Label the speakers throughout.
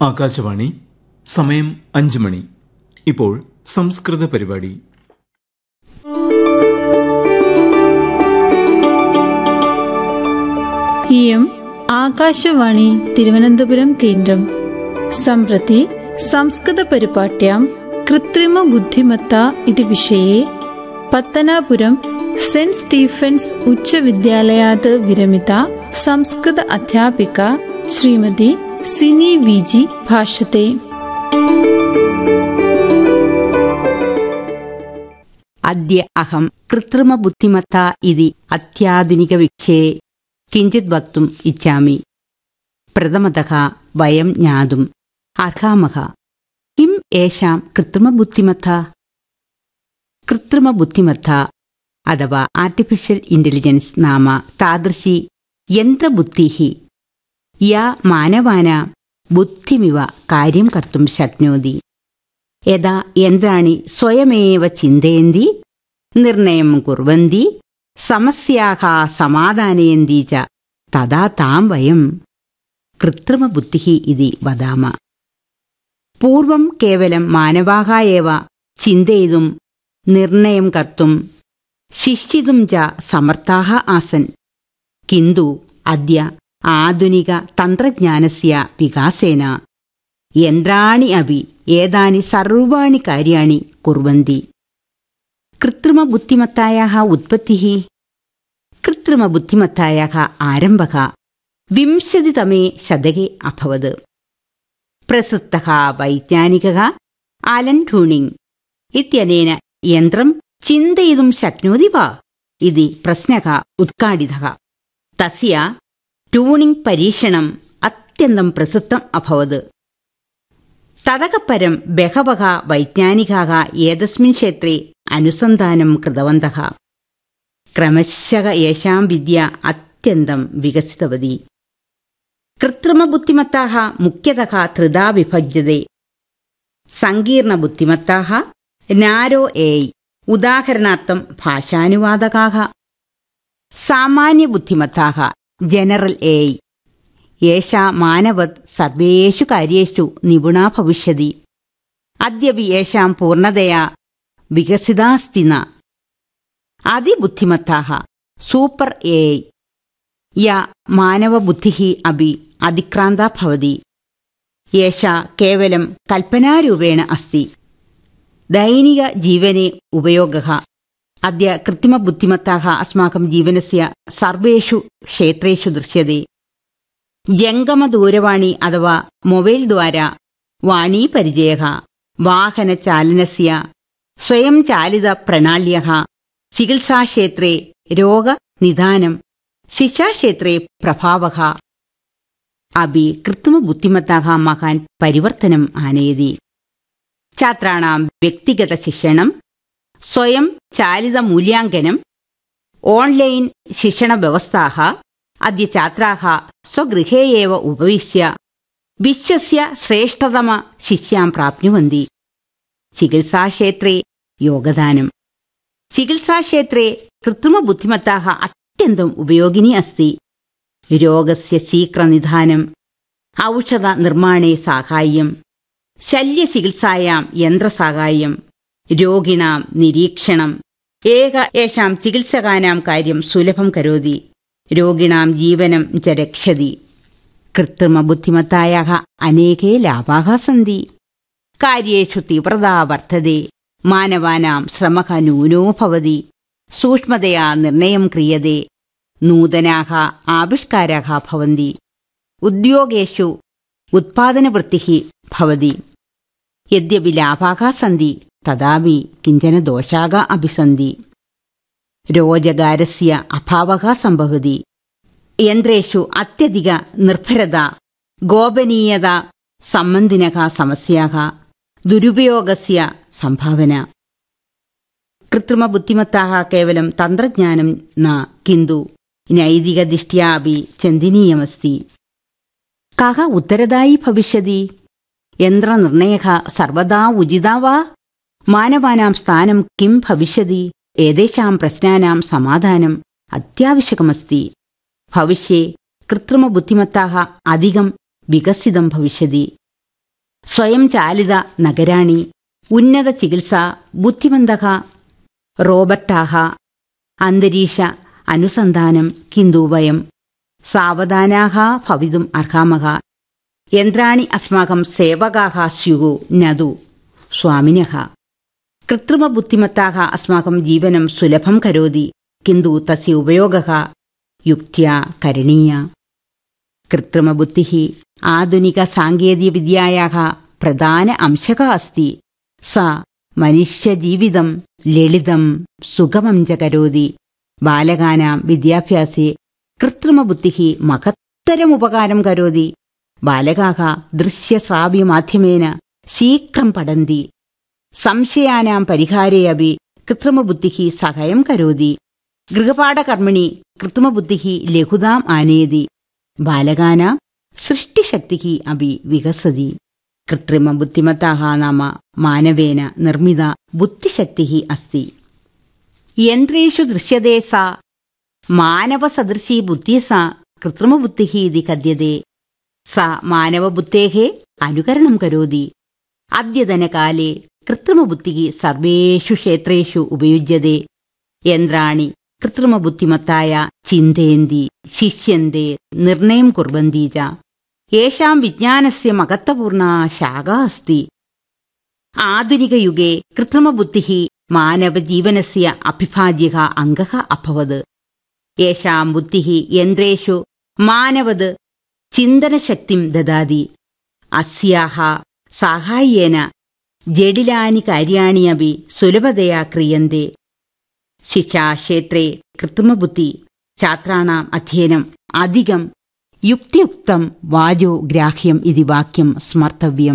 Speaker 1: ആകാശവാണി. സമയം 5 മണി. ഇപ്പോൾ സംസ്കൃത പരിപാടി.
Speaker 2: इयम् आकाशवाणी तिरुवनन्तपुरं केन्द्रं सम्प्रति संस्कृतपरिपाट्यां कृत्रिमबुद्धिमत्ता इति विषये पत्तनापुरं सेण्ट् स्टीफेन्स् उच्चविद्यालयात् विरमिता संस्कृत अध्यापिका श्रीमती सिनी वीजी भाषते.
Speaker 3: अद्य अहं कृत्रिमबुद्धिमत्ता इति अत्याधुनिकविषये किञ्चित् वक्तुम् इच्छामि. प्रथमतः वयं ज्ञातुम् अर्हामः किम् एषां कृत्रिमबुद्धिमत्ता. कृत्रिमबुद्धिमत्ता अथवा आर्टिफिशियल् इण्टेलिजेन्स् नाम तादृशी यन्त्रबुद्धिः या मानवानां बुद्धिमिव कार्यं कर्तुं शक्नोति. यदा यन्त्राणि स्वयमेव चिन्तयन्ति, निर्णयं कुर्वन्ति, समस्याः समाधानयन्ति च, तदा तां वयं कृत्रिमबुद्धिः इति वदामः. पूर्वं केवलं मानवाः एव चिन्तयितुं, निर्णयं कर्तुं, शिक्षितुं च समर्थाः आसन्. किन्तु अद्य आधुनिकतन्त्रज्ञानस्य विकासेन यन्त्राणि अपि एतानि सर्वाणि कार्याणि कुर्वन्ति. कृत्रिमबुद्धिमत्तायाः उत्पत्तिः. कृत्रिमबुद्धिमत्तायाः आरम्भः 20तमे शतके अभवत्. प्रसिद्धः वैज्ञानिकः आलन् ट्यूरिङ्ग् इत्यनेन यन्त्रं चिन्तयितुं शक्नोति वा इति प्रश्नः उत्काटितः. तस्य ट्यूरिङ्ग् परीक्षणम् अत्यन्तं प्रसिद्धम् अभवत्. ततः परं बहवः वैज्ञानिकाः एतस्मिन् क्षेत्रे अनुसन्धानं कृतवन्तः. क्रमशः एषां विद्या अत्यन्तं विकसितवती. कृत्रिमबुद्धिमत्ताः मुख्यतः त्रिधा विभज्यते. सङ्कीर्णबुद्धिमत्ताः, नारो एఐ, उदाहरणार्थं भाषानुवादकाः. सामान्यबुद्धिमत्ताः, जनरल् एऐ, एषा मानवत् सर्वेषु कार्येषु निपुणा भविष्यति. अद्यपि एषां पूर्णतया विकसितास्ति न. अतिबुद्धिमत्ताः, सूपर् एऐ, या मानवबुद्धिः अपि अतिक्रान्ता भवति. एषा केवलं कल्पनारूपेण अस्ति. दैनिकजीवने उपयोगः. अद्य कृत्रिमबुद्धिमत्ताः अस्माकं जीवनस्य सर्वेषु क्षेत्रेषु दृश्यते. जङ्गमदूरवाणी अथवा मोबैल् द्वारा वाणीपरिचयः, वाहनचालनस्य स्वयंचालितप्रणाल्यः, चिकित्साक्षेत्रे रोगनिदानं, शिक्षाक्षेत्रे प्रभावः अपि कृत्रिमबुद्धिमत्ताः महान् परिवर्तनम् आनयति. छात्राणां व्यक्तिगतशिक्षणं, स्वयं चालितमूल्याङ्कनं, ओन्लैन् शिक्षणव्यवस्थाः. अद्य छात्राः स्वगृहे एव उपविश्य विश्वस्य श्रेष्ठतमशिक्षां प्राप्नुवन्ति. चिकित्साक्षेत्रे योगदानं. चिकित्साक्षेत्रे कृत्रिमबुद्धिमत्ताः अत्यन्तम् उपयोगिनी अस्ति. रोगस्य शीघ्रनिदानं, औषधनिर्माणे साहाय्यं, शल्यचिकित्सायां यन्त्रसाहाय्यं, रोगिणां निरीक्षणम्. येषां चिकित्सकानां कार्यं सुलभं करोति, रोगिणां जीवनं च रक्षति. कृत्रिमबुद्धिमत्तायाः अनेके लाभाः सन्ति. कार्येषु तीव्रता वर्धते. मानवानां श्रमः न्यूनो भवति. सूक्ष्मतया निर्णयं क्रियते. नूतनाः आविष्काराः भवन्ति. उद्योगेषु उत्पादनवृत्तिः भवति. यद्यपि लाभाः सन्ति, तथापि किञ्चन दोषाः अपि सन्ति. रोजगारस्य अभावः सम्भवति. यन्त्रेषु अत्यधिकनिर्भरता, गोपनीयता सम्बन्धिनः समस्याः, दुरुपयोगस्य सम्भावना. कृत्रिमबुद्धिमत्ताः केवलं तन्त्रज्ञानं न, किन्तु नैतिकदृष्ट्या अपि चिन्तनीयमस्ति. कः उत्तरदायी भविष्यति? यन्त्रनिर्णयः सर्वदा उचितः वा? मानवानां स्थानं किं भविष्यति? एतेषां प्रश्नानां समाधानम् अत्यावश्यकमस्ति. भविष्ये कृत्रिमबुद्धिमत्ताः अधिकं विकसितं भविष्यति. സ്വയം ചാലിത നഗരാണി, ഉന്നത ചികിത്സ, ബുദ്ധിമന്തഃ റോബർട്ടാः, അന്തരീക്ഷ അനുസന്ധാനം കിന്തു വയം സാവധാനാः ഭവിതും അർഹാമः. യന്ത്രാണി അസ്മാകം സേവകാः സ്യുः നതു സ്വാമിനः. കൃത്രിമബുദ്ധിമത്താः അസ്മാകം ജീവനം സുലഭം കരോതി, കിന്തു തസ്യ ഉപയോഗः യുക്ത്യാ കരണീയ. കൃത്രിമബുദ്ധിः ആധുനികസാങ്കേതികവിദ്യായാः പ്രധാന അംശः अस्ति. सा മനുഷ്യജീവിതം ലളിതം സുഗമം ച കരോതി. ബാലകാനാം വിദ്യാഭ്യാസേ കൃത്രിമബുദ്ധിः മഹത്തരമുപകാരം കരോതി. ബാലകാः ദൃശ്യശ്രാവ്യമാധ്യമേന ശീഘ്രം പഠന്തി. സംശയാനാം പരിഹാരേ അപി കൃത്രിമബുദ്ധിः സഹായം കരോതി. ഗൃഹപാഠകർമ്മിണി കൃത്രിമബുദ്ധിः ലഘുതാം ആനയതി. ബാലകാനാം സൃഷ്ടിശക്തിः അപി വികസതി. കൃത്രിമബുദ്ധിമത്താः നാമ മാനവേന നിർമ്മിത ബുദ്ധിശക്തിः अस्ति. യന്ത്രേഷു ദൃശ്യതേ സാ മാനവസദൃശീ ബുദ്ധിഃ സാ കൃത്രിമബുദ്ധിः ഇതി കഥ്യത്തെ. സാ മാനവബുദ്ധേः അനുകരണം കരോതി. അദ്യതനകാലേ കൃത്രിമബുദ്ധിः സർവേഷു ക്ഷേത്രേഷു ഉപയുജ്യത്തെ. യന്ത്രാണി കൃത്രിമബുദ്ധിമത്തായ ചിന്തയന്തി, ശിഷ്യന്തെ, നിർണയം കുർവന്തി ച. യേഷാം വിജ്ഞാനസ്യ മഹത്വപൂർണ ശാഖാ അസ്തി. ആധുനികയുഗേ കൃത്രിമബുദ്ധിः മാനവജീവനസ്യ അഭിഭാജ്യः അംഗः അഭവത്. യേഷാം ബുദ്ധിः യന്ത്രേഷു മാനവത് ചിന്തനശക്തിം ദദാതി. അസ്യാഹ സാഹായ്യേന ജഡിലാനി കാര്യാണി അപി സുലഭതയാ ക്രിയന്തെ. ശിക്ഷാക്ഷേത്രേ കൃത്രിമബുദ്ധി ഛാത്രാണാം അധ്യയനം അധികം യുക്തിയുക്തം വാചോ ഗ്രാഹ്യം ഇതി വാക്യം സ്മർത്തവ്യം.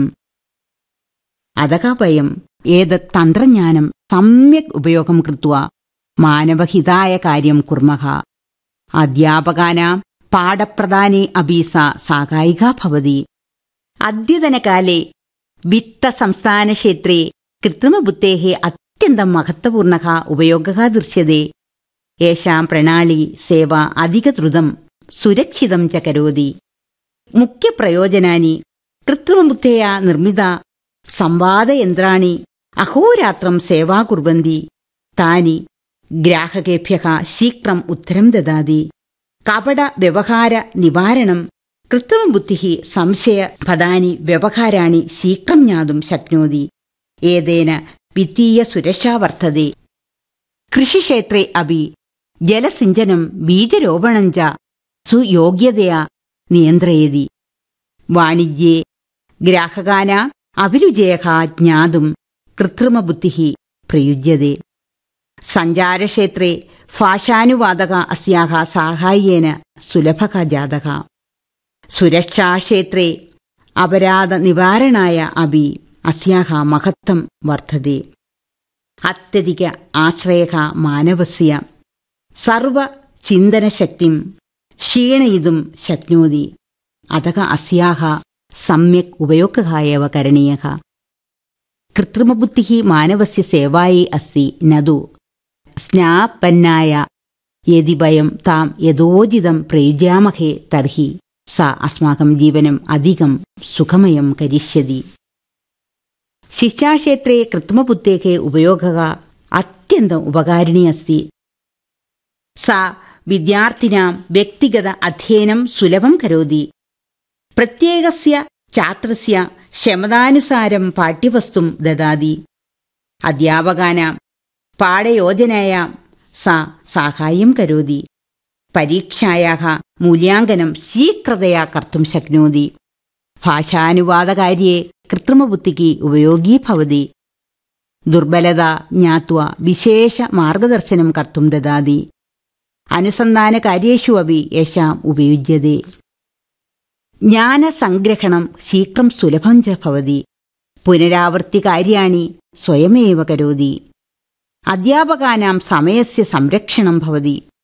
Speaker 3: അതഃ വയം ഏതത് തന്ത്രജ്ഞാനം സമ്യക് ഉപയോഗം കൃത്വാ മാനവഹിതായ കാര്യം കുർമഃ. അധ്യാപകാനാം പാഠപ്രദാനേ അപി സാ സാഹായികാ ഭവതി. അദ്യതനകാലേ വിത്തസംസ്ഥാനക്ഷേത്രേ കൃത്രിമബുദ്ധേः അത്യന്തം മഹത്വപൂർണः ഉപയോഗः ദൃശ്യത്തെ. യേഷാം പ്രണാളി സേവ അധികദ്രുതം സുരക്ഷിതം ച കരോതി. മുഖ്യപ്രയോജനാനി കൃത്രിമബുദ്ധയാ നിർമ്മിത സംവാദയന്ത്രാണി അഹോരാത്രം സേവാ കുർവന്തി. താനി ഗ്രാഹകേഭ്യഃ ശീഘ്രം ഉത്തരം ദദാതി. കപട വ്യവഹാര നിവാരണം കൃത്രിമബുദ്ധിഃ സംശയപദാനി വ്യവഹാരാണി ശീഘ്രം ജ്ഞാതും ശക്നോതി. ഏതേന വിത്തീയ സുരക്ഷാ വർത്തതെ. കൃഷിക്ഷേത്രേ അപി ജലസിഞ്ചനം ബീജരോപണം ച സുയോഗ്യതയാ നിയന്ത്രയതി. വാണിജ്യേ ഗ്രാഹകാനാം അഭിരുചയഃ ജ്ഞാതും കൃത്രിമബുദ്ധിഃ പ്രയുജ്യത്തെ. സഞ്ചാരക്ഷേത്രേ ഭാഷാനുവാദക അസ്യാഹ സാഹായ്യേന സുലഭഃ ജാതഃ. സുരക്ഷാക്ഷേത്രേ അപരാധനിവാരണായ അപി അസ്യാഹ മഹത്വം വർദ്ധത്തെ. അത്യധിക ആശ്രയഃ മാനവസ്യ സർവചിന്തനശക്തിം ക്ഷീണയിതും ശക്നോതി. അതഃ അസ്യാഹ സമ്യക് ഉപയോഗഃ ഏവ കരണീയഃ. കൃത്രിമബുദ്ധിഃ മാനവസ്യ സേവായൈ അസ്തി നതു സ്നാപന്നായ. യദി വയം താം യഥോചിതം പ്രയുജ്യാമഹേ തർഹി സാ അസ്മാകം ജീവനം അധികം സുഖമയം കരിഷ്യതി. ശിക്ഷാക്ഷേത്രേ കൃത്രിമബുദ്ധേः ഉപയോഗः അത്യന്തം ഉപകാരിണി അസ്തി. സാ വിദ്യാർത്ഥിനാം വ്യക്തിഗത അധ്യയനം സുലഭം കരോതി. പ്രത്യേകസ്യ ഛാത്രസ്യ ക്ഷമതാനുസാരം പാഠ്യവസ്തും ദദാതി. അധ്യാപകാനാം പാഠയോജനായാം സാ സാഹായ്യം കരോതി. പരീക്ഷായാः മൂല്യാങ്കനം ശീഘ്രതയാ കർത്തും ശക്നോതി. ഭാഷാനുവാദകാര്യേ കൃത്രിമബുദ്ധിഃ ഉപയോഗീ ഭവതി. ദുർബലത ജ്ഞാത്വാ വിശേഷ മാർഗദർശനം കർത്തും ദദാതി. അനുസന്ധാനകാര്യേഷു അപി യേഷാം ഉപയുജ്യത്തെ. ജ്ഞാനസംഗ്രഹണം ശീഘ്രം സുലഭം ച ഭവതി. പുനരാവൃത്തികാര്യാണി സ്വയമേവ കരോതി. അധ്യാപകാനാം സമയസ്യ സംരക്ഷണം ഭവതി.